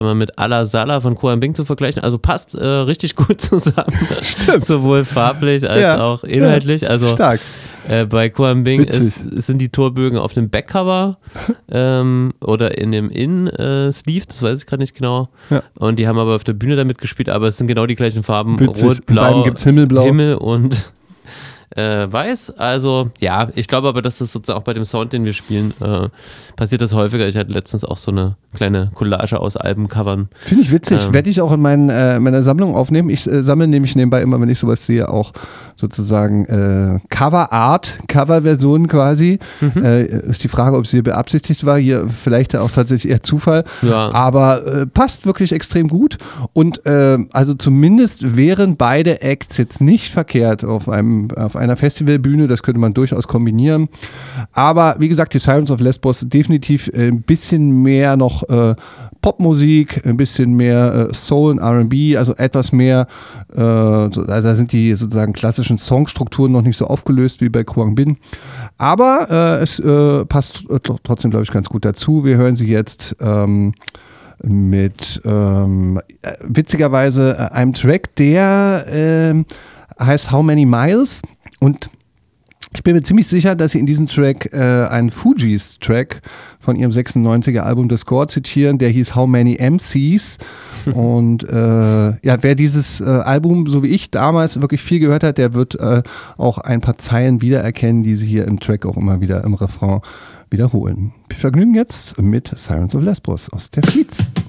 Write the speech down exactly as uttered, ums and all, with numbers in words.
mal mit Ala Sala von Koan Bing zu vergleichen. Also passt äh, richtig gut zusammen. Stimmt. Sowohl farblich als ja. auch inhaltlich. Also stark. Äh, bei Koan Bing ist, sind die Torbögen auf dem Backcover ähm, oder in dem In-Sleeve, das weiß ich gerade nicht genau. Ja. Und die haben aber auf der Bühne damit gespielt, aber es sind genau die gleichen Farben. Witzig. Rot, Blau, in beiden gibt's Himmelblau. Himmel und äh, Weiß. Also ja, ich glaube aber, dass das sozusagen auch bei dem Sound, den wir spielen, äh, passiert das häufiger. Ich hatte letztens auch so eine kleine Collage aus Albencovern. Finde ich witzig. Ähm, Werde ich auch in meinen, äh, meiner Sammlung aufnehmen. Ich äh, sammle nämlich nebenbei immer, wenn ich sowas sehe, auch sozusagen äh, Cover-Art, Cover-Versionen quasi. Mhm. Äh, ist die Frage, ob sie beabsichtigt war. Hier vielleicht auch tatsächlich eher Zufall. Ja. Aber äh, passt wirklich extrem gut. Und äh, also zumindest wären beide Acts jetzt nicht verkehrt auf einem auf einer Festivalbühne. Das könnte man durchaus kombinieren. Aber wie gesagt, die Sirens of Lesbos definitiv ein bisschen mehr noch äh, Popmusik, ein bisschen mehr äh, Soul und R and B, also etwas mehr, äh, also da sind die sozusagen klassischen Songstrukturen noch nicht so aufgelöst wie bei Koan Bing. Aber äh, es äh, passt äh, trotzdem, glaube ich, ganz gut dazu. Wir hören sie jetzt ähm, mit ähm, äh, witzigerweise äh, einem Track, der äh, heißt How Many Miles, und ich bin mir ziemlich sicher, dass sie in diesem Track äh, einen Fugees-Track von ihrem sechsundneunziger Album The Score zitieren, der hieß How Many M Cs. Und äh, ja, wer dieses äh, Album, so wie ich damals, wirklich viel gehört hat, der wird äh, auch ein paar Zeilen wiedererkennen, die sie hier im Track auch immer wieder im Refrain wiederholen. Wir vergnügen jetzt mit Sirens of Lesbos aus der Fleets.